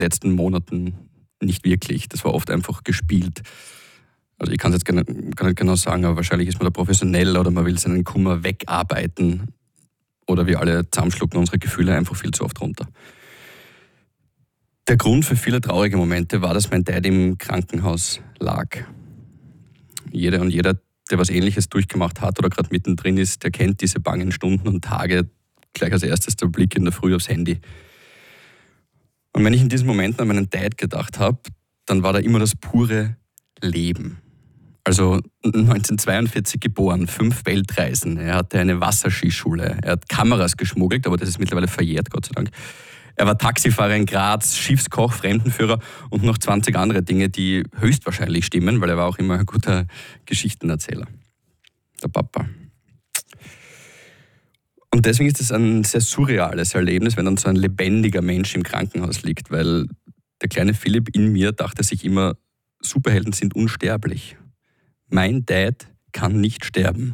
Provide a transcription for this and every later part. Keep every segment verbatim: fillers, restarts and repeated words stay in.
letzten Monaten nicht wirklich. Das war oft einfach gespielt. Also ich kann es jetzt gar nicht, gar nicht genau sagen, aber wahrscheinlich ist man da professionell oder man will seinen Kummer wegarbeiten oder wir alle zusammenschlucken unsere Gefühle einfach viel zu oft runter. Der Grund für viele traurige Momente war, dass mein Dad im Krankenhaus lag. Jeder und jeder, der was Ähnliches durchgemacht hat oder gerade mittendrin ist, der kennt diese bangen Stunden und Tage. Gleich als erstes der Blick in der Früh aufs Handy. Und wenn ich in diesen Momenten an meinen Dad gedacht habe, dann war da immer das pure Leben. Also neunzehnhundertzweiundvierzig geboren, fünf Weltreisen. Er hatte eine Wasserskischule. Er hat Kameras geschmuggelt, aber das ist mittlerweile verjährt, Gott sei Dank. Er war Taxifahrer in Graz, Schiffskoch, Fremdenführer und noch zwanzig andere Dinge, die höchstwahrscheinlich stimmen, weil er war auch immer ein guter Geschichtenerzähler. Der Papa. Und deswegen ist es ein sehr surreales Erlebnis, wenn dann so ein lebendiger Mensch im Krankenhaus liegt, weil der kleine Philipp in mir dachte sich immer, Superhelden sind unsterblich. Mein Dad kann nicht sterben.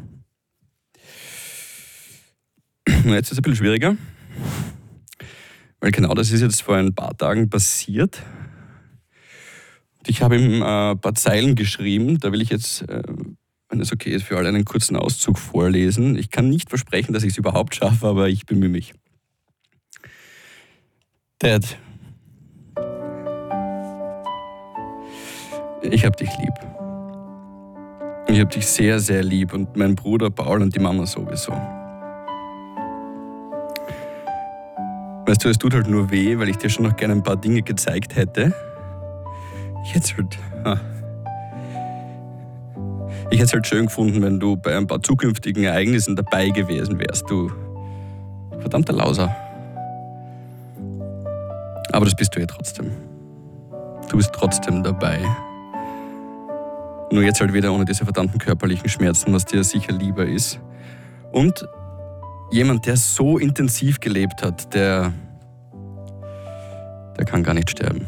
Und jetzt ist es ein bisschen schwieriger, weil genau das ist jetzt vor ein paar Tagen passiert. Und ich habe ihm äh, ein paar Zeilen geschrieben, da will ich jetzt, äh, wenn es okay ist, für alle einen kurzen Auszug vorlesen. Ich kann nicht versprechen, dass ich es überhaupt schaffe, aber ich bemühe mich. Dad, ich hab dich lieb. Ich hab dich sehr, sehr lieb und mein Bruder Paul und die Mama sowieso. Weißt du, es tut halt nur weh, weil ich dir schon noch gerne ein paar Dinge gezeigt hätte. Ich hätte es halt... Ah. Ich hätte es halt schön gefunden, wenn du bei ein paar zukünftigen Ereignissen dabei gewesen wärst, du verdammter Lauser. Aber das bist du ja trotzdem. Du bist trotzdem dabei. Nur jetzt halt wieder ohne diese verdammten körperlichen Schmerzen, was dir sicher lieber ist. Und jemand, der so intensiv gelebt hat, der, der kann gar nicht sterben.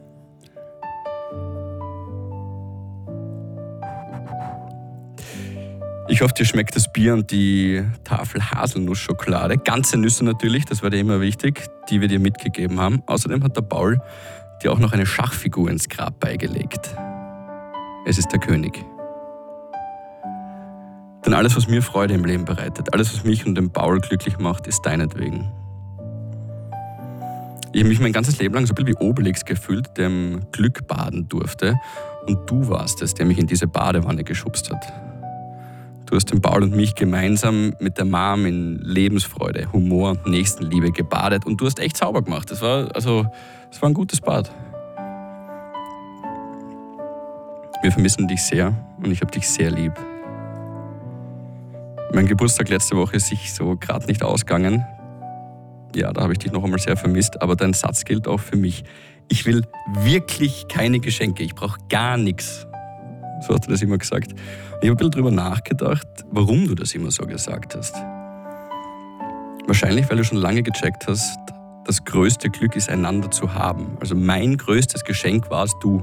Ich hoffe, dir schmeckt das Bier und die Tafel Haselnussschokolade. Ganze Nüsse natürlich, das war dir immer wichtig, die wir dir mitgegeben haben. Außerdem hat der Paul dir auch noch eine Schachfigur ins Grab beigelegt. Es ist der König. Denn alles, was mir Freude im Leben bereitet, alles, was mich und den Paul glücklich macht, ist deinetwegen. Ich habe mich mein ganzes Leben lang so ein bisschen wie Obelix gefühlt, der im Glück baden durfte. Und du warst es, der mich in diese Badewanne geschubst hat. Du hast den Paul und mich gemeinsam mit der Mom in Lebensfreude, Humor und Nächstenliebe gebadet und du hast echt sauber gemacht. Das war, also, das war ein gutes Bad. Wir vermissen dich sehr und ich habe dich sehr lieb. Mein Geburtstag letzte Woche ist sich so gerade nicht ausgegangen. Ja, da habe ich dich noch einmal sehr vermisst, aber dein Satz gilt auch für mich. Ich will wirklich keine Geschenke, ich brauche gar nichts. So hast du das immer gesagt. Und ich habe ein bisschen drüber nachgedacht, warum du das immer so gesagt hast. Wahrscheinlich, weil du schon lange gecheckt hast, das größte Glück ist, einander zu haben. Also mein größtes Geschenk warst du.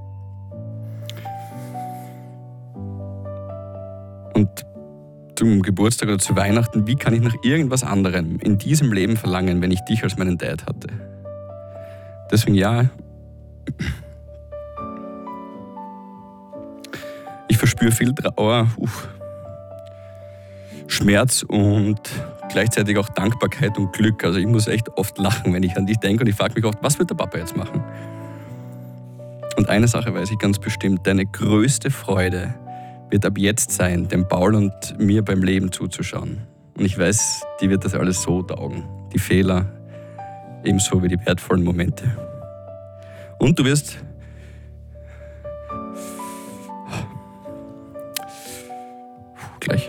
Und zum Geburtstag oder zu Weihnachten, wie kann ich nach irgendwas anderem in diesem Leben verlangen, wenn ich dich als meinen Dad hatte? Deswegen ja, ich verspüre viel Trauer, uff, Schmerz und gleichzeitig auch Dankbarkeit und Glück. Also ich muss echt oft lachen, wenn ich an dich denke und ich frage mich oft, was wird der Papa jetzt machen? Und eine Sache weiß ich ganz bestimmt, deine größte Freude wird ab jetzt sein, dem Paul und mir beim Leben zuzuschauen. Und ich weiß, die wird das alles so taugen. Die Fehler, ebenso wie die wertvollen Momente. Und du wirst gleich.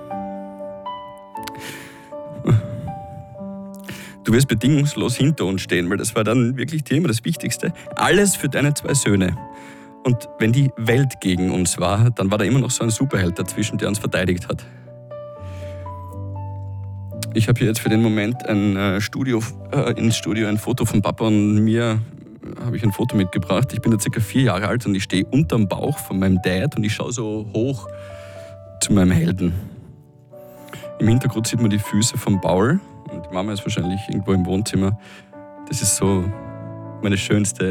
Du wirst bedingungslos hinter uns stehen, weil das war dann wirklich dir immer das Wichtigste. Alles für deine zwei Söhne. Und wenn die Welt gegen uns war, dann war da immer noch so ein Superheld dazwischen, der uns verteidigt hat. Ich habe hier jetzt für den Moment ein äh, Studio, äh, ins Studio ein Foto von Papa und mir habe ich ein Foto mitgebracht. Ich bin jetzt circa vier Jahre alt und ich stehe unterm Bauch von meinem Dad und ich schaue so hoch zu meinem Helden. Im Hintergrund sieht man die Füße von Paul und die Mama ist wahrscheinlich irgendwo im Wohnzimmer. Das ist so meine schönste